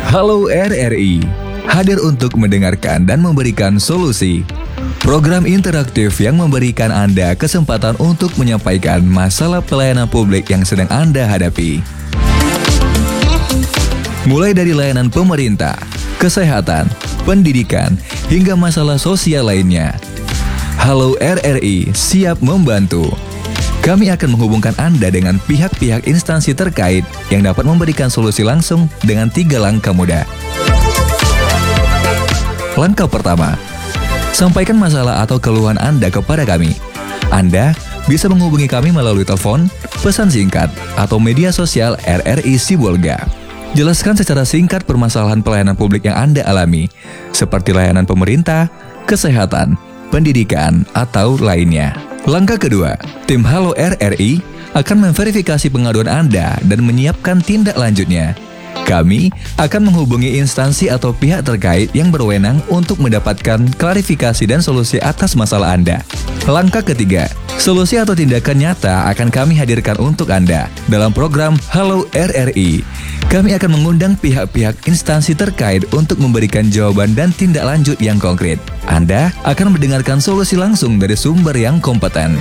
Halo RRI, hadir untuk mendengarkan dan memberikan solusi. Program interaktif yang memberikan Anda kesempatan untuk menyampaikan masalah pelayanan publik yang sedang Anda hadapi. Mulai dari layanan pemerintah, kesehatan, pendidikan, hingga masalah sosial lainnya. Halo RRI siap membantu. Kami akan menghubungkan Anda dengan pihak-pihak instansi terkait yang dapat memberikan solusi langsung dengan 3 langkah mudah. Langkah pertama, sampaikan masalah atau keluhan Anda kepada kami. Anda bisa menghubungi kami melalui telepon, pesan singkat, atau media sosial RRI Sibolga. Jelaskan secara singkat permasalahan pelayanan publik yang Anda alami, seperti layanan pemerintah, kesehatan, pendidikan, atau lainnya. Langkah kedua, tim Halo RRI akan memverifikasi pengaduan Anda dan menyiapkan tindak lanjutnya. Kami akan menghubungi instansi atau pihak terkait yang berwenang untuk mendapatkan klarifikasi dan solusi atas masalah Anda. Langkah ketiga, solusi atau tindakan nyata akan kami hadirkan untuk Anda dalam program Halo RRI. Kami akan mengundang pihak-pihak instansi terkait untuk memberikan jawaban dan tindak lanjut yang konkret. Anda akan mendengarkan solusi langsung dari sumber yang kompeten.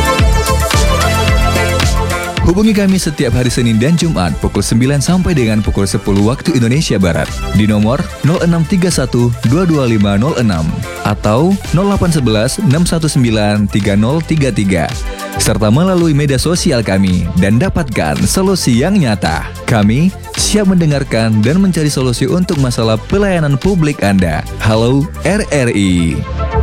Hubungi kami setiap hari Senin dan Jumat pukul 9 sampai dengan pukul 10 waktu Indonesia Barat di nomor 0631 22506 atau 0811 619 3033 serta melalui media sosial kami dan dapatkan solusi yang nyata. Kami siap mendengarkan dan mencari solusi untuk masalah pelayanan publik Anda. Halo RRI.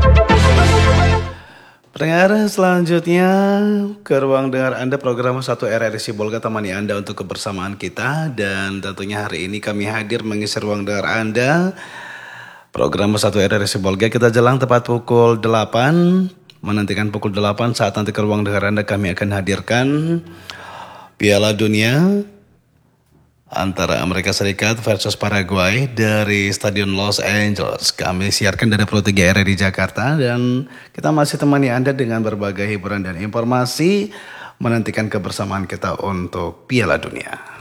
Pendengar, selanjutnya ke ruang dengar Anda program 1 RRI Sibolga temani Anda untuk kebersamaan kita. Dan tentunya hari ini kami hadir mengisi ruang dengar Anda program 1 RRI Sibolga. Kita jelang tepat pukul 8, menantikan pukul 8 saat nanti ke ruang dengar Anda kami akan hadirkan Piala Dunia antara Amerika Serikat versus Paraguay dari Stadion Los Angeles. Kami siarkan dari Pro 3 RRI Jakarta dan kita masih temani Anda dengan berbagai hiburan dan informasi menantikan kebersamaan kita untuk Piala Dunia.